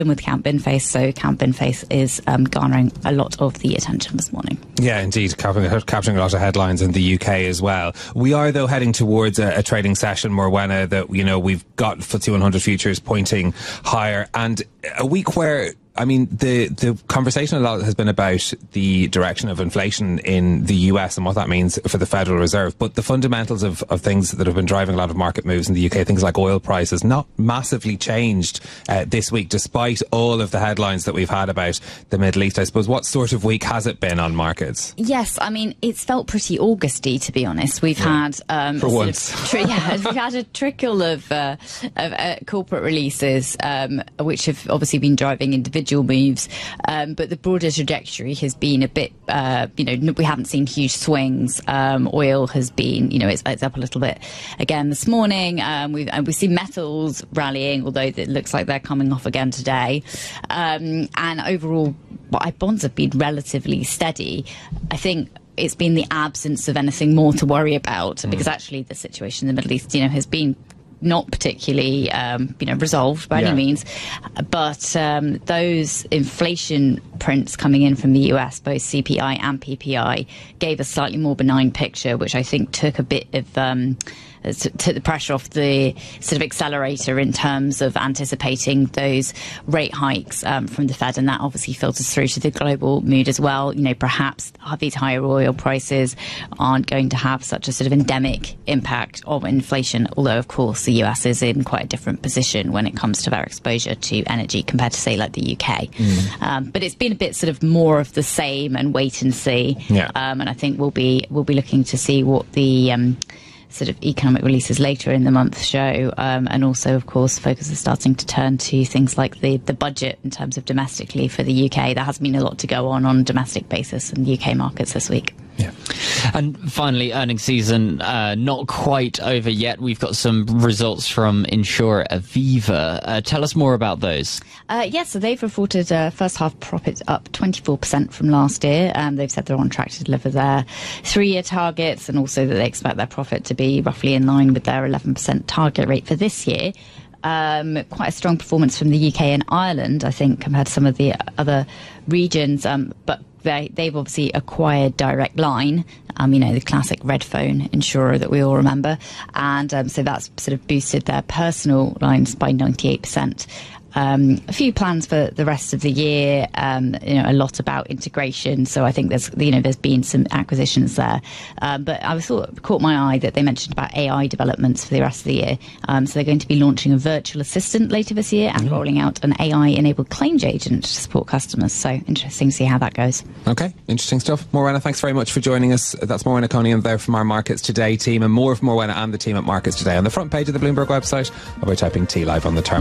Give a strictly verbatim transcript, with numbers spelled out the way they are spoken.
with Count Binface, so Count Binface is um, garnering a lot of the attention this morning. Yeah, indeed, capturing, capturing a lot of headlines in the U K as well. We are, though, heading towards a, a trading session, Morwenna, that, you know, we've got F T S E one hundred futures pointing higher, and a week where, I mean, the, the conversation a lot has been about the direction of inflation in the U S and what that means for the Federal Reserve. But the fundamentals of, of things that have been driving a lot of market moves in the U K, things like oil prices, not massively changed uh, this week, despite all of the headlines that we've had about the Middle East. I suppose, what sort of week has it been on markets? Yes, I mean, it's felt pretty Augusty, to be honest. We've yeah. had... Um, for once. Of, tri- yeah, we've had a trickle of, uh, of uh, corporate releases, um, which have obviously been driving individual moves, um, but the broader trajectory has been a bit, uh, you know, we haven't seen huge swings. Um, oil has been, you know, it's, it's up a little bit again this morning. Um, we've, and we've seen metals rallying, although it looks like they're coming off again today. Um, and overall, bonds have been relatively steady. I think it's been the absence of anything more to worry about, mm. because actually the situation in the Middle East, you know, has been not particularly, um, you know, resolved by yeah. any means, but um, those inflation prints coming in from the U S, both C P I and P P I, gave a slightly more benign picture, which I think took a bit of um, took the pressure off the sort of accelerator in terms of anticipating those rate hikes um, from the Fed, and that obviously filters through to the global mood as well. You know, perhaps these higher oil prices aren't going to have such a sort of endemic impact of inflation, although of course the U S is in quite a different position when it comes to their exposure to energy compared to, say, like the U K. Mm. Um, but it's been a bit sort of more of the same and wait and see. Yeah. Um, and I think we'll be we'll be looking to see what the um, sort of economic releases later in the month show, um, and also, of course, focus is starting to turn to things like the, the budget in terms of domestically for the U K. There has been a lot to go on on a domestic basis in the U K markets this week. Yeah. And finally, earnings season uh, not quite over yet. We've got some results from insurer Aviva. Uh, tell us more about those. Uh, yes, yeah, so they've reported uh, first half profits up twenty-four percent from last year. Um, they've said they're on track to deliver their three-year targets, and also that they expect their profit to be roughly in line with their eleven percent target rate for this year. Um, quite a strong performance from the U K and Ireland, I think, compared to some of the other regions, um, but They, they've obviously acquired Direct Line, um, you know, the classic red phone insurer that we all remember. And um, so that's sort of boosted their personal lines by ninety-eight percent. Um, a few plans for the rest of the year, um, you know, a lot about integration. So I think there's, you know, there's been some acquisitions there. Um, but I thought, caught my eye that they mentioned about A I developments for the rest of the year. Um, so they're going to be launching a virtual assistant later this year and mm-hmm. rolling out an A I-enabled claims agent to support customers. So interesting to see how that goes. Okay, interesting stuff. Morwenna, thanks very much for joining us. That's Morwenna Coniam there from our Markets Today team, and more from Morwenna and the team at Markets Today on the front page of the Bloomberg website, or by typing T live on the term.